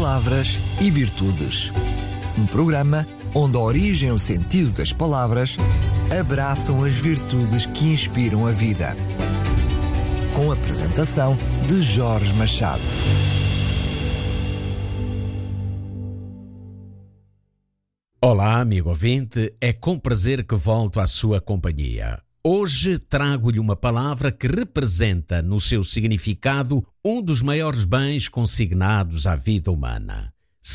Palavras e Virtudes. Um programa onde a origem e o sentido das palavras abraçam as virtudes que inspiram a vida. Com a apresentação de Jorge Machado. Olá, amigo ouvinte, é com prazer que volto à sua companhia. Hoje trago-lhe uma palavra que representa no seu significado um dos maiores bens consignados à vida humana: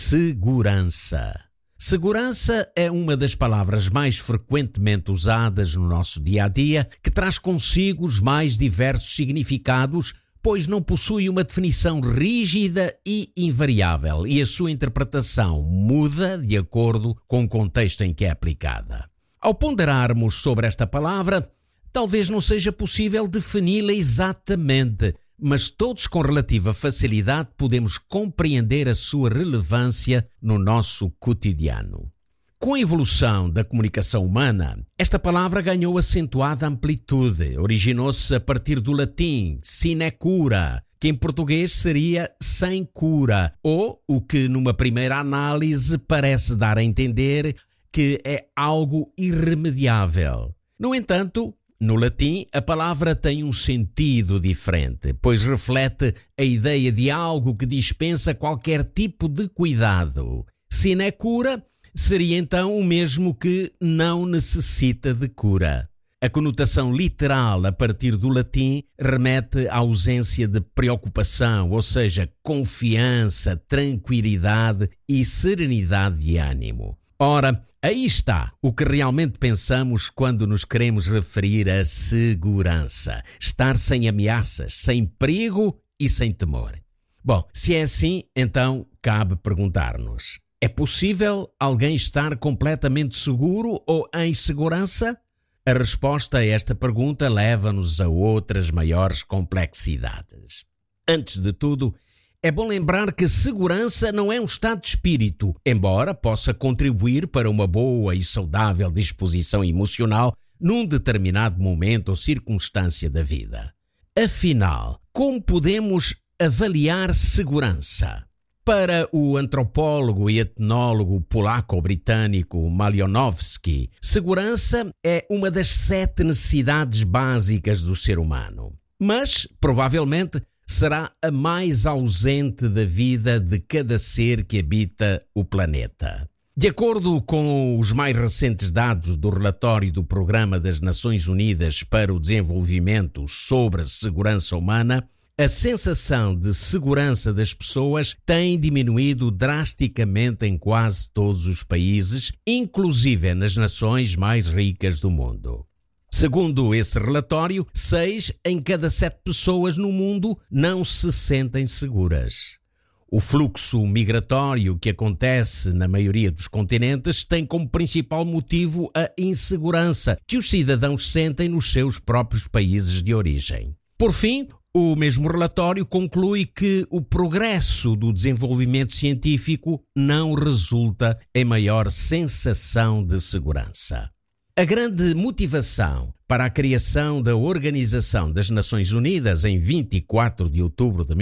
segurança. Segurança é uma das palavras mais frequentemente usadas no nosso dia-a-dia, que traz consigo os mais diversos significados, pois não possui uma definição rígida e invariável, e a sua interpretação muda de acordo com o contexto em que é aplicada. Ao ponderarmos sobre esta palavra, talvez não seja possível defini-la exatamente, mas todos com relativa facilidade podemos compreender a sua relevância no nosso cotidiano. Com a evolução da comunicação humana, esta palavra ganhou acentuada amplitude. Originou-se a partir do latim sinecura, que em português seria sem cura, ou o que numa primeira análise parece dar a entender que é algo irremediável. No entanto, no latim, a palavra tem um sentido diferente, pois reflete a ideia de algo que dispensa qualquer tipo de cuidado. Sinecura seria então o mesmo que não necessita de cura. A conotação literal a partir do latim remete à ausência de preocupação, ou seja, confiança, tranquilidade e serenidade de ânimo. Ora, aí está o que realmente pensamos quando nos queremos referir a segurança. Estar sem ameaças, sem perigo e sem temor. Bom, se é assim, então cabe perguntar-nos: é possível alguém estar completamente seguro ou em segurança? A resposta a esta pergunta leva-nos a outras maiores complexidades. Antes de tudo, é bom lembrar que segurança não é um estado de espírito, embora possa contribuir para uma boa e saudável disposição emocional num determinado momento ou circunstância da vida. Afinal, como podemos avaliar segurança? Para o antropólogo e etnólogo polaco-britânico Malinowski, segurança é uma das 7 necessidades básicas do ser humano. Mas, provavelmente, será a mais ausente da vida de cada ser que habita o planeta. De acordo com os mais recentes dados do relatório do Programa das Nações Unidas para o Desenvolvimento sobre a Segurança Humana, a sensação de segurança das pessoas tem diminuído drasticamente em quase todos os países, inclusive nas nações mais ricas do mundo. Segundo esse relatório, 6 em cada 7 pessoas no mundo não se sentem seguras. O fluxo migratório que acontece na maioria dos continentes tem como principal motivo a insegurança que os cidadãos sentem nos seus próprios países de origem. Por fim, o mesmo relatório conclui que o progresso do desenvolvimento científico não resulta em maior sensação de segurança. A grande motivação para a criação da Organização das Nações Unidas em 24 de outubro de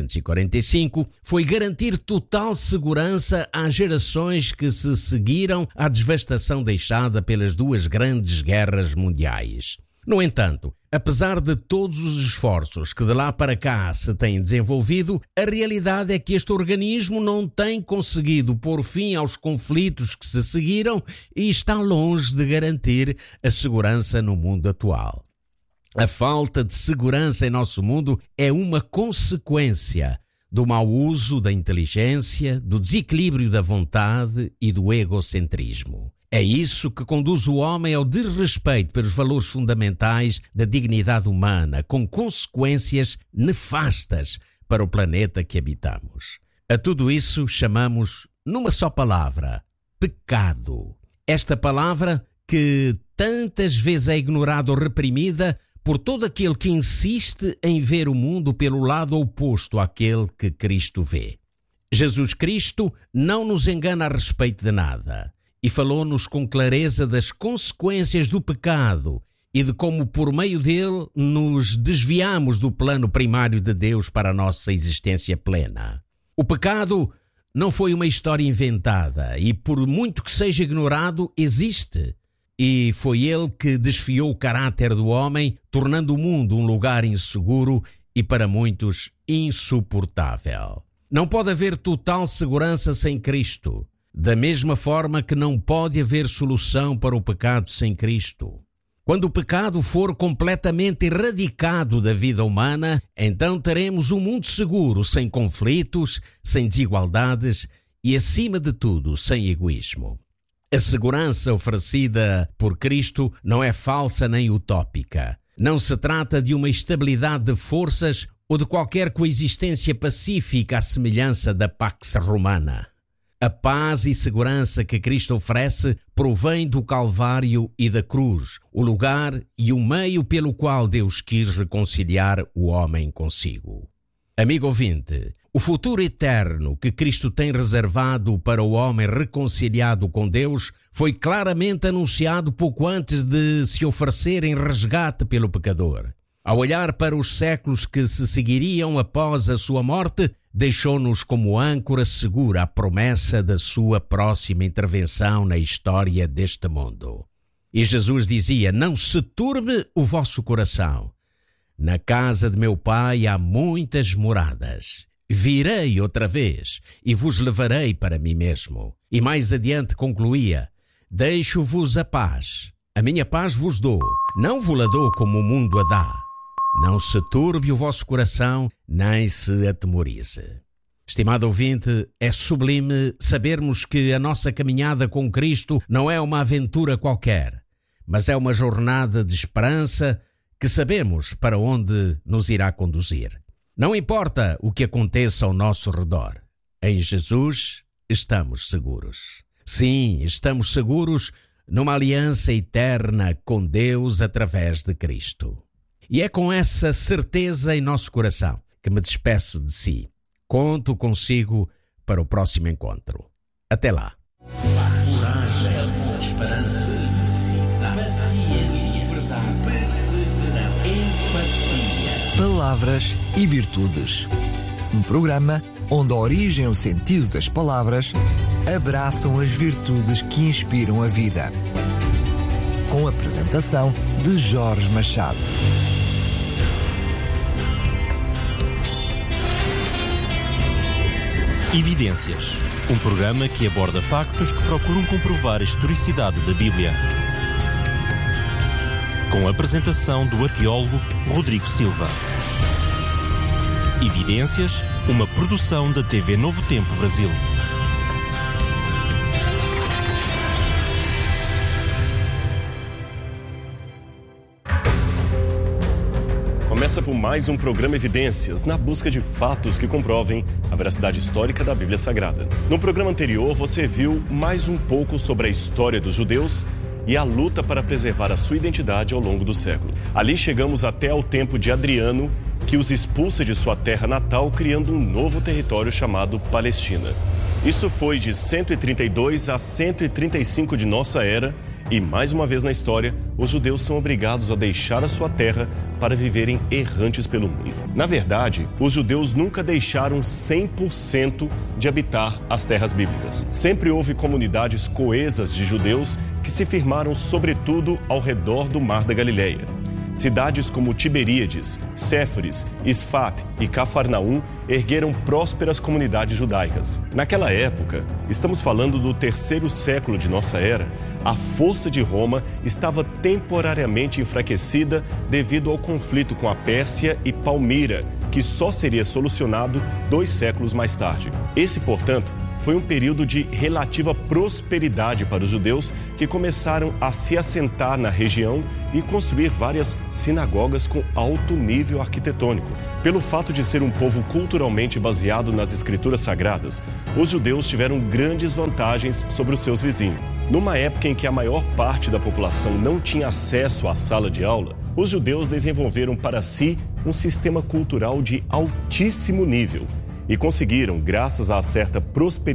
1945 foi garantir total segurança às gerações que se seguiram à devastação deixada pelas 2 grandes guerras mundiais. No entanto, apesar de todos os esforços que de lá para cá se têm desenvolvido, a realidade é que este organismo não tem conseguido pôr fim aos conflitos que se seguiram e está longe de garantir a segurança no mundo atual. A falta de segurança em nosso mundo é uma consequência do mau uso da inteligência, do desequilíbrio da vontade e do egocentrismo. É isso que conduz o homem ao desrespeito pelos valores fundamentais da dignidade humana, com consequências nefastas para o planeta que habitamos. A tudo isso chamamos, numa só palavra, pecado. Esta palavra que tantas vezes é ignorada ou reprimida por todo aquele que insiste em ver o mundo pelo lado oposto àquele que Cristo vê. Jesus Cristo não nos engana a respeito de nada. E falou-nos com clareza das consequências do pecado e de como, por meio dele, nos desviamos do plano primário de Deus para a nossa existência plena. O pecado não foi uma história inventada e, por muito que seja ignorado, existe. E foi ele que desfiou o caráter do homem, tornando o mundo um lugar inseguro e, para muitos, insuportável. Não pode haver total segurança sem Cristo, da mesma forma que não pode haver solução para o pecado sem Cristo. Quando o pecado for completamente erradicado da vida humana, então teremos um mundo seguro, sem conflitos, sem desigualdades e, acima de tudo, sem egoísmo. A segurança oferecida por Cristo não é falsa nem utópica. Não se trata de uma estabilidade de forças ou de qualquer coexistência pacífica à semelhança da Pax Romana. A paz e segurança que Cristo oferece provém do Calvário e da cruz, o lugar e o meio pelo qual Deus quis reconciliar o homem consigo. Amigo ouvinte, o futuro eterno que Cristo tem reservado para o homem reconciliado com Deus foi claramente anunciado pouco antes de se oferecer em resgate pelo pecador. Ao olhar para os séculos que se seguiriam após a sua morte, deixou-nos como âncora segura a promessa da sua próxima intervenção na história deste mundo. E Jesus dizia: não se turbe o vosso coração. Na casa de meu Pai há muitas moradas. Virei outra vez e vos levarei para mim mesmo. E mais adiante concluía: deixo-vos a paz. A minha paz vos dou. Não vos-la dou como o mundo a dá. Não se turbe o vosso coração, nem se atemorize. Estimado ouvinte, é sublime sabermos que a nossa caminhada com Cristo não é uma aventura qualquer, mas é uma jornada de esperança que sabemos para onde nos irá conduzir. Não importa o que aconteça ao nosso redor, em Jesus estamos seguros. Sim, estamos seguros numa aliança eterna com Deus através de Cristo. E é com essa certeza em nosso coração que me despeço de si. Conto consigo para o próximo encontro. Até lá. Coragem, esperança, paciência, perseverança, empatia. Palavras e Virtudes. Um programa onde a origem e o sentido das palavras abraçam as virtudes que inspiram a vida. Com a apresentação de Jorge Machado. Evidências, um programa que aborda factos que procuram comprovar a historicidade da Bíblia. Com a apresentação do arqueólogo Rodrigo Silva. Evidências, uma produção da TV Novo Tempo Brasil. Começa por mais um programa Evidências, na busca de fatos que comprovem a veracidade histórica da Bíblia Sagrada. No programa anterior, você viu mais um pouco sobre a história dos judeus e a luta para preservar a sua identidade ao longo do século. Ali chegamos até ao tempo de Adriano, que os expulsa de sua terra natal, criando um novo território chamado Palestina. Isso foi de 132 a 135 de nossa era, e mais uma vez na história, os judeus são obrigados a deixar a sua terra para viverem errantes pelo mundo. Na verdade, os judeus nunca deixaram 100% de habitar as terras bíblicas. Sempre houve comunidades coesas de judeus que se firmaram sobretudo ao redor do Mar da Galileia. Cidades como Tiberíades, Séforis, Isfat e Cafarnaum ergueram prósperas comunidades judaicas. Naquela época, estamos falando do 3º século de nossa era, a força de Roma estava temporariamente enfraquecida devido ao conflito com a Pérsia e Palmira, que só seria solucionado 2 séculos mais tarde. Esse, portanto, foi um período de relativa prosperidade para os judeus que começaram a se assentar na região e construir várias sinagogas com alto nível arquitetônico. Pelo fato de ser um povo culturalmente baseado nas escrituras sagradas, os judeus tiveram grandes vantagens sobre os seus vizinhos. Numa época em que a maior parte da população não tinha acesso à sala de aula, os judeus desenvolveram para si um sistema cultural de altíssimo nível e conseguiram, graças a certa prosperidade,